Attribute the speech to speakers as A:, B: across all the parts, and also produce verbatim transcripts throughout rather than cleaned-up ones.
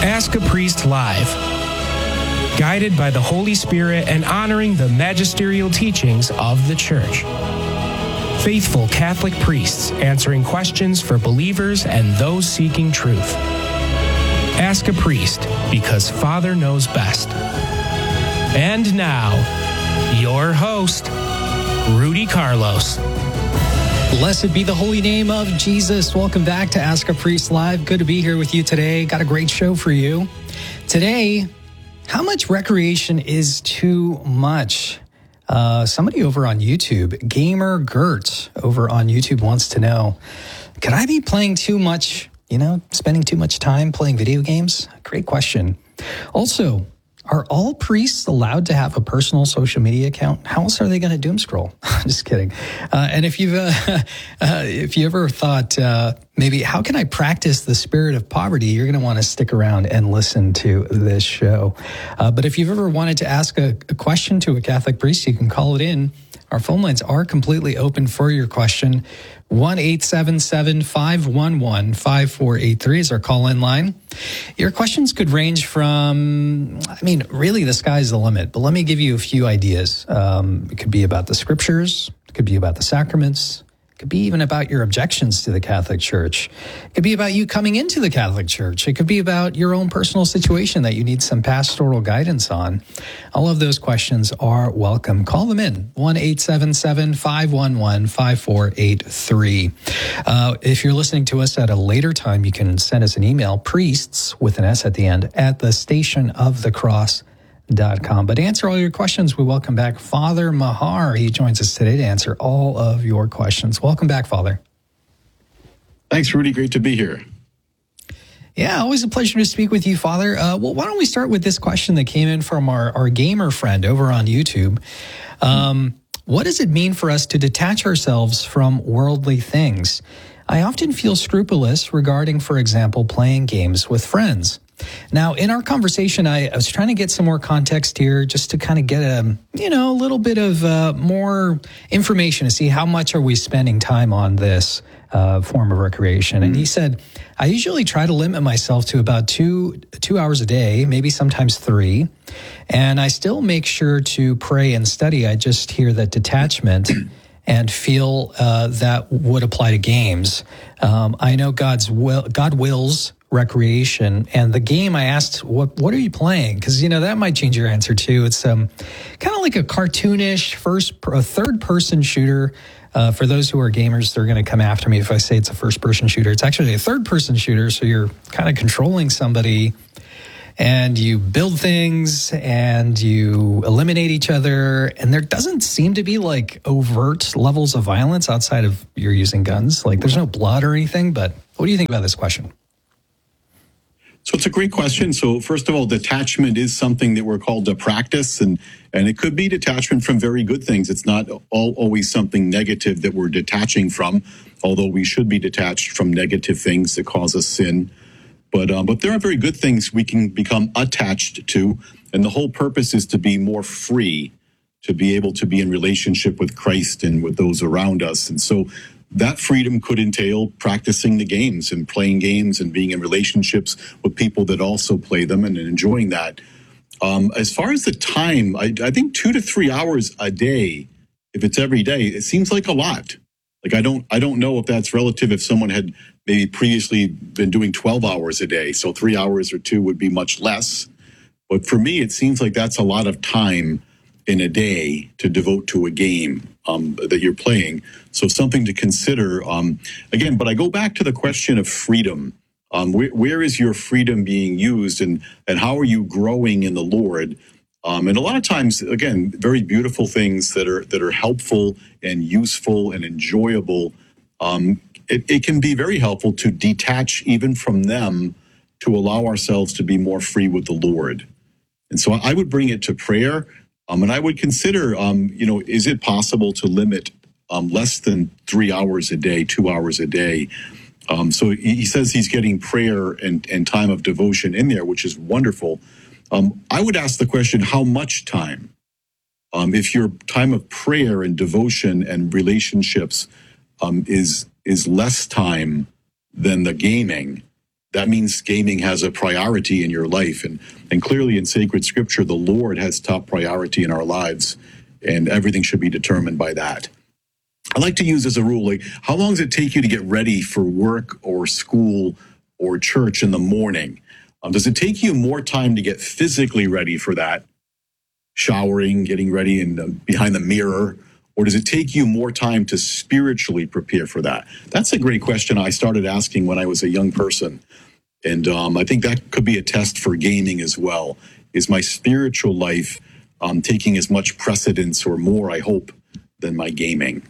A: Ask a Priest Live. Guided by the Holy Spirit and honoring the magisterial teachings of the Church. Faithful Catholic priests answering questions for believers and those seeking truth. Ask a Priest, because Father knows best. And now, your host, Rudy Carlos.
B: Blessed be the holy name of Jesus. Welcome back to Ask a Priest Live. Good to be here with you today. Got a great show for you. Today, how much recreation is too much? Uh, somebody over on YouTube, Gamer Gert over on YouTube wants to know, could I be playing too much, you know, spending too much time playing video games? Great question. Also, are all priests allowed to have a personal social media account? How else are they going to doom scroll? Just kidding. Uh, and if you've, uh, uh, if you ever thought, uh, maybe how can I practice the spirit of poverty? You're going to want to stick around and listen to this show. Uh, but if you've ever wanted to ask a, a question to a Catholic priest, you can call it in. Our phone lines are completely open for your question. one eight seven seven, five one one, five four eight three is our call-in line. Your questions could range from, I mean, really the sky's the limit, but let me give you a few ideas. Um, it could be about the scriptures. It could be about the sacraments. It could be even about your objections to the Catholic Church. It could be about you coming into the Catholic Church. It could be about your own personal situation that you need some pastoral guidance on. All of those questions are welcome. Call them in, one eight seven seven, five one one, five four eight three. Uh, if you're listening to us at a later time, you can send us an email, priests with an S at the end, at the station of the cross. Dot com. But to answer all your questions, we welcome back Father Mahar. He joins us today to answer all of your questions. Welcome back, Father.
C: Thanks, Rudy. Great to be here.
B: Yeah, always a pleasure to speak with you, Father. Uh, well, why don't we start with this question that came in from our, our gamer friend over on YouTube. Um, what does it mean for us to detach ourselves from worldly things? I often feel scrupulous regarding, for example, playing games with friends. Now, in our conversation, I, I was trying to get some more context here just to kind of get a, you know, a little bit of uh, more information to see how much are we spending time on this uh, form of recreation. Mm-hmm. And he said, I usually try to limit myself to about two, two hours a day, maybe sometimes three. And I still make sure to pray and study. I just hear that detachment and feel uh, that would apply to games. Um, I know God's will, God wills recreation, and the game I asked, what what are you playing? Because, you know, that might change your answer too. It's um kind of like a cartoonish first, a third person shooter. Uh, for those who are gamers, they're going to come after me if I say it's a first person shooter. It's actually a third person shooter, so you're kind of controlling somebody, and you build things and you eliminate each other. And there doesn't seem to be like overt levels of violence outside of you're using guns. Like there's no blood or anything. But what do you think about this question?
C: So it's a great question. So first of all, detachment is something that we're called to practice, and, and it could be detachment from very good things. It's not all, always something negative that we're detaching from, although we should be detached from negative things that cause us sin. But um, but there are very good things we can become attached to, and the whole purpose is to be more free, to be able to be in relationship with Christ and with those around us. And so that freedom could entail practicing the games and playing games and being in relationships with people that also play them and enjoying that. Um, as far as the time, I, I think two to three hours a day, if it's every day, it seems like a lot. Like I don't, I don't know if that's relative. If someone had maybe previously been doing twelve hours a day, so three hours or two would be much less. But for me, it seems like that's a lot of time in a day to devote to a game um, that you're playing. So something to consider. Um, again, but I go back to the question of freedom. Um, where, where is your freedom being used, and, and how are you growing in the Lord? Um, and a lot of times, again, very beautiful things that are that are helpful and useful and enjoyable. Um, it, it can be very helpful to detach even from them to allow ourselves to be more free with the Lord. And so I would bring it to prayer. Um, and I would consider, um, you know, is it possible to limit um, less than three hours a day, two hours a day? Um, so he says he's getting prayer and, and time of devotion in there, which is wonderful. Um, I would ask the question, how much time? Um, if your time of prayer and devotion and relationships um, is is less time than the gaming, that means gaming has a priority in your life. And, and clearly in sacred scripture, the Lord has top priority in our lives, and everything should be determined by that. I like to use as a rule, like, how long does it take you to get ready for work or school or church in the morning? Um, does it take you more time to get physically ready for that, showering, getting ready and uh, behind the mirror? Or does it take you more time to spiritually prepare for that? That's a great question I started asking when I was a young person. And um, I think that could be a test for gaming as well. Is my spiritual life um, taking as much precedence or more, I hope, than my gaming?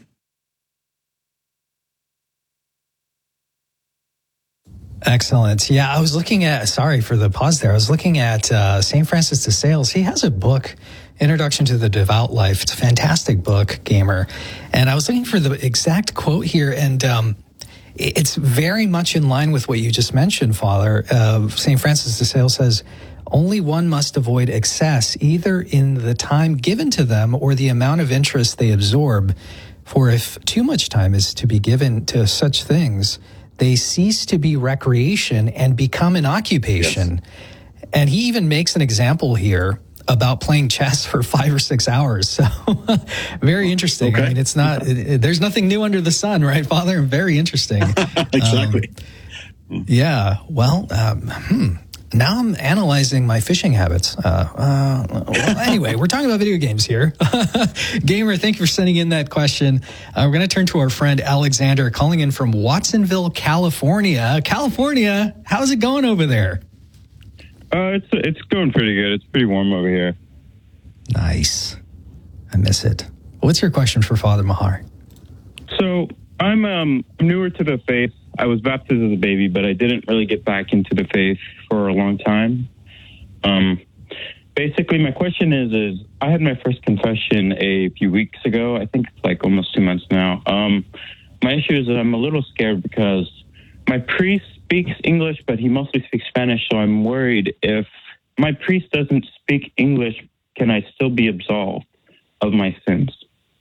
B: Excellent. Yeah, I was looking at, sorry for the pause there. I was looking at uh, Saint Francis de Sales. He has a book, Introduction to the Devout Life. It's a fantastic book, Gamer. And I was looking for the exact quote here, and um, it's very much in line with what you just mentioned, Father. Uh, Saint Francis de Sales says, only one must avoid excess, either in the time given to them or the amount of interest they absorb. For if too much time is to be given to such things, they cease to be recreation and become an occupation. Yes. And he even makes an example here about playing chess for five or six hours. So very interesting. Okay. I mean, it's not, it, it, there's nothing new under the sun, right, Father? Very interesting.
C: Exactly.
B: Um, yeah. Well, um, hmm. Now I'm analyzing my fishing habits. Uh, uh, well, anyway, we're talking about video games here. Gamer, thank you for sending in that question. Uh, we're going to turn to our friend Alexander, calling in from Watsonville, California. California, how's it going over there?
D: Uh, it's it's going pretty good. It's pretty warm over here.
B: Nice. I miss it. What's your question for Father Mahar?
D: So I'm um, newer to the faith. I was baptized as a baby, but I didn't really get back into the faith for a long time. Um, basically, my question is, is I had my first confession a few weeks ago. I think it's like almost two months now. Um, my issue is that I'm a little scared because my priest speaks English, but he mostly speaks Spanish, so I'm worried if my priest doesn't speak English, can I still be absolved of my sins?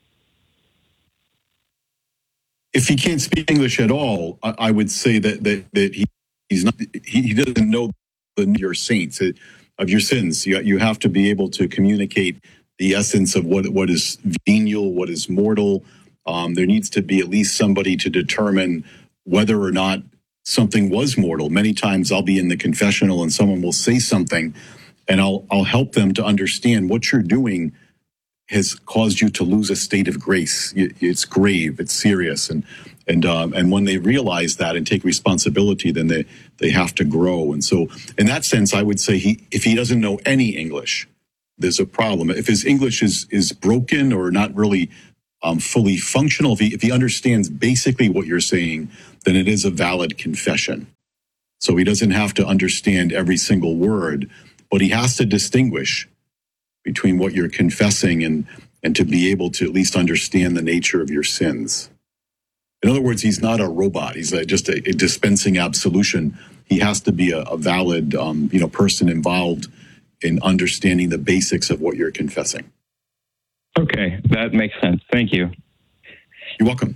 C: If he can't speak English at all, I, I would say that that, that he he's not he, he doesn't know the your saints of your sins. You you have to be able to communicate the essence of what what is venial, what is mortal. Um, there needs to be at least somebody to determine whether or not something was mortal. Many times I'll be in the confessional and someone will say something, and I'll I'll help them to understand what you're doing has caused you to lose a state of grace. It's grave, it's serious. And and um, and when they realize that and take responsibility, then they, they have to grow. And so in that sense, I would say he if he doesn't know any English, there's a problem. If his English is is broken or not really um, fully functional, if he, if he understands basically what you're saying, then it is a valid confession. So he doesn't have to understand every single word, but he has to distinguish between what you're confessing and, and to be able to at least understand the nature of your sins. In other words, he's not a robot. He's a, just a, a dispensing absolution. He has to be a, a valid um, you know, person involved in understanding the basics of what you're confessing.
D: Okay, that makes sense. Thank you.
C: You're welcome.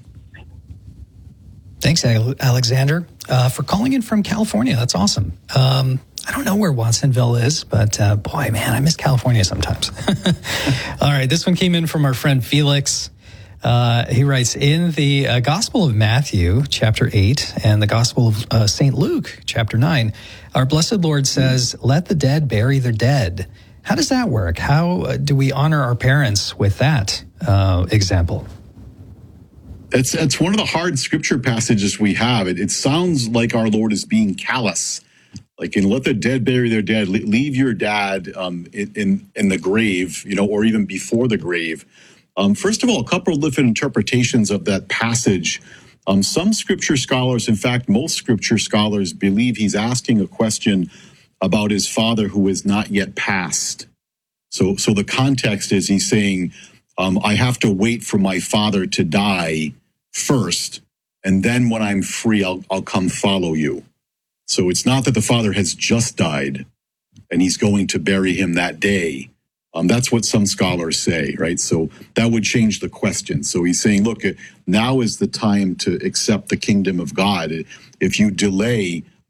B: Thanks, Alexander, uh, for calling in from California. That's awesome. Um, I don't know where Watsonville is, but uh, boy, man, I miss California sometimes. All right, this one came in from our friend Felix. Uh, he writes, in the uh, Gospel of Matthew, chapter eight, and the Gospel of uh, Saint Luke, chapter nine, our blessed Lord says, let the dead bury their dead. How does that work? How uh, do we honor our parents with that uh, example?
C: It's, it's one of the hard scripture passages we have. It, it sounds like our Lord is being callous. Like, in let the dead bury their dead, leave your dad um, in, in in the grave, you know, or even before the grave. Um, first of all, a couple of different interpretations of that passage. Um, some scripture scholars, in fact, most scripture scholars, believe he's asking a question about his father who is not yet passed. So, so the context is he's saying, um, I have to wait for my father to die first, and then when I'm free, I'll I'll come follow you. So it's not that the father has just died and he's going to bury him that day. Um, that's what some scholars say, right? So that would change the question. So he's saying, look, now is the time to accept the kingdom of God. If you delay,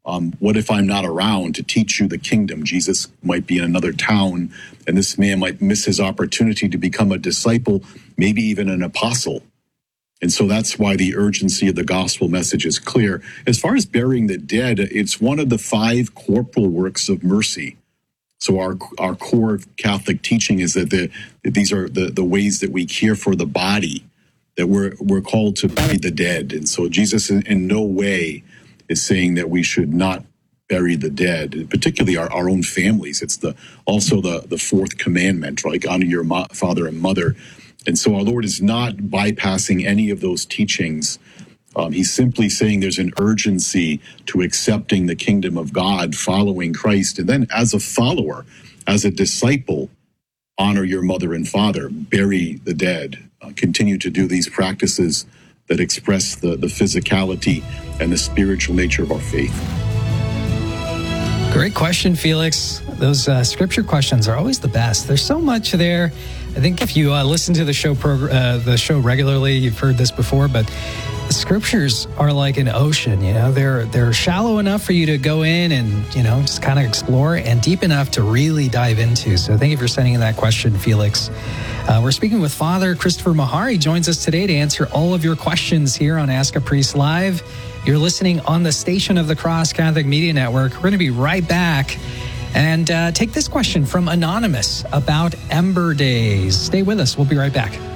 C: Um, what if I'm not around to teach you the kingdom? Jesus might be in another town, and this man might miss his opportunity to become a disciple, maybe even an apostle. And so that's why the urgency of the gospel message is clear. As far as burying the dead, it's one of the five corporal works of mercy. So our our core Catholic teaching is that the that these are the, the ways that we care for the body, that we're we're called to bury the dead. And so Jesus in, in no way is saying that we should not bury the dead, particularly our, our own families. It's the also the, the fourth commandment, like honor your mo- father and mother. And so our Lord is not bypassing any of those teachings. Um, he's simply saying there's an urgency to accepting the kingdom of God, following Christ. And then as a follower, as a disciple, honor your mother and father, bury the dead, uh, continue to do these practices that express the, the physicality and the spiritual nature of our faith.
B: Great question, Felix. Those uh, scripture questions are always the best. There's so much there. I think if you uh, listen to the show prog- uh, the show regularly, you've heard this before, but the scriptures are like an ocean. You know, they're they're shallow enough for you to go in and, you know, just kind of explore, and deep enough to really dive into. So thank you for sending in that question, Felix. Uh, we're speaking with Father Christopher Meagher. He joins us today to answer all of your questions here on Ask a Priest Live. You're listening on the Station of the Cross Catholic Media Network. We're going to be right back and uh, take this question from Anonymous about Ember Days. Stay with us. We'll be right back.